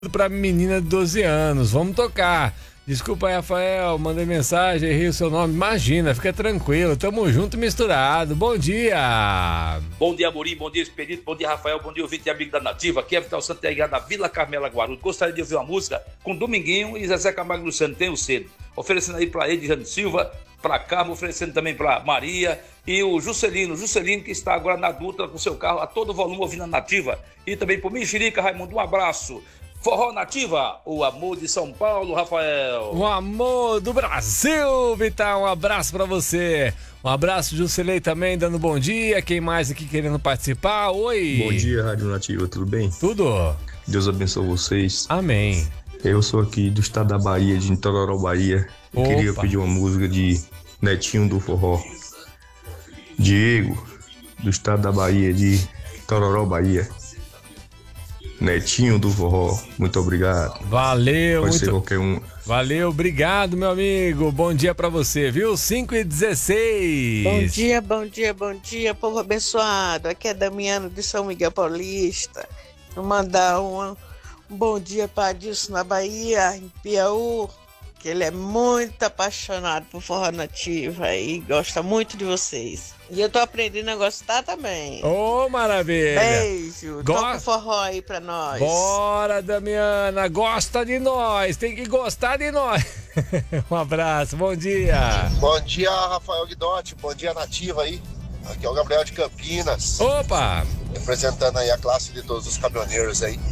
Pra menina de 12 anos. Vamos tocar. Desculpa aí, Rafael, mandei mensagem, errei o seu nome. Imagina, fica tranquilo, tamo junto e misturado. Bom dia! Bom dia, Amorim, bom dia, Expedito, bom dia, Rafael, bom dia, ouvinte e amigo da Nativa. Aqui é Vital Santiago da Vila Carmela, Guarulhos. Gostaria de ouvir uma música com Dominguinho e Zezé Camargo Luciano, Tenho Cedo. Oferecendo aí pra Edjane Silva, pra Carmo, oferecendo também pra Maria e o Juscelino que está agora na Dutra com seu carro a todo volume ouvindo a Nativa. E também pro Mexerica, Raimundo, um abraço. Forró Nativa, o amor de São Paulo, Rafael. O amor do Brasil, Vital, um abraço pra você. Um abraço, Juscelei também, dando bom dia. Quem mais aqui querendo participar? Oi. Bom dia, Rádio Nativa, tudo bem? Tudo. Deus abençoe vocês. Amém. Eu sou aqui do estado da Bahia, de Itororó, Bahia. Eu queria pedir uma música de Netinho do Forró. Diego, do estado da Bahia, de Itororó, Bahia. Netinho do Forró, muito obrigado. Valeu. Pode ser qualquer um. Valeu, obrigado, meu amigo. Bom dia pra você, viu? 5h16. Bom dia, povo abençoado. Aqui é Damiano de São Miguel Paulista. Vou mandar um bom dia para Adilson na Bahia, em Piauí, que ele é muito apaixonado por forró nativa e gosta muito de vocês. E eu tô aprendendo a gostar também. Ô, maravilha. Beijo. Toca o forró aí pra nós. Bora, Damiana. Gosta de nós. Tem que gostar de nós. Um abraço. Bom dia. Bom dia, Rafael Guidotti. Bom dia, Nativa aí. Aqui é o Gabriel de Campinas. Opa. Representando aí a classe de todos os caminhoneiros aí.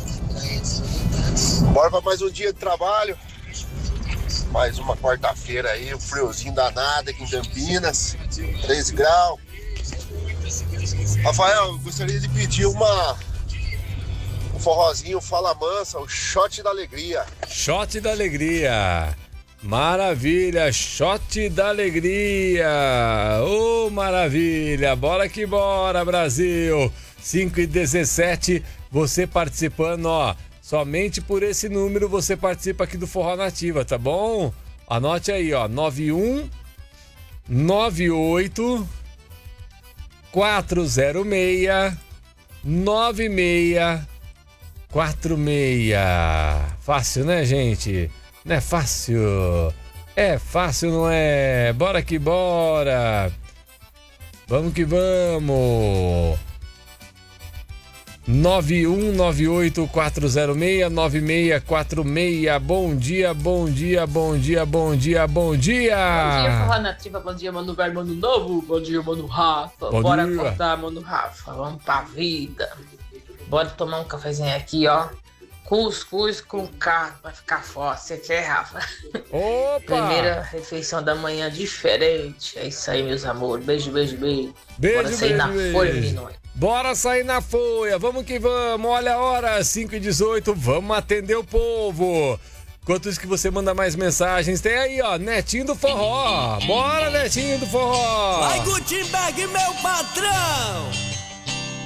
Bora pra mais um dia de trabalho. Mais uma quarta-feira aí, um friozinho danado aqui em Campinas, 13 graus. Rafael, gostaria de pedir um forrozinho Fala Mansa, o Shot da Alegria. Shot da Alegria. Maravilha, Shot da Alegria. Ô, maravilha. Bora que bora, Brasil. 5h17, você participando, ó. Somente por esse número você participa aqui do Forró Nativa, tá bom? Anote aí, ó, 9198 406 9646. Fácil, né, gente? Não é fácil? É fácil, não é? Bora que bora! Vamos que vamos! 9198-406-9646. Bom dia, bom dia, bom dia, bom dia, bom dia. Bom dia, Forró Nativa. Bom dia, Mano Velho, Mano Novo. Bom dia, Mano Rafa. Bora acordar, Mano Rafa. Vamos pra vida. Bora tomar um cafezinho aqui, ó. Cuscuz com carne pra ficar forte. Você quer, Rafa? Opa! Primeira refeição da manhã diferente. É isso aí, meus amores. Beijo, beijo, beijo. Beijo, bora sair beijo, na beijo. folha, menino. Bora sair na folha, vamos que vamos, olha a hora, 5h18, vamos atender o povo. Enquanto isso que você manda mais mensagens, tem aí, ó, Netinho do Forró. Bora, Netinho do Forró. Vai, Gutenberg, meu patrão.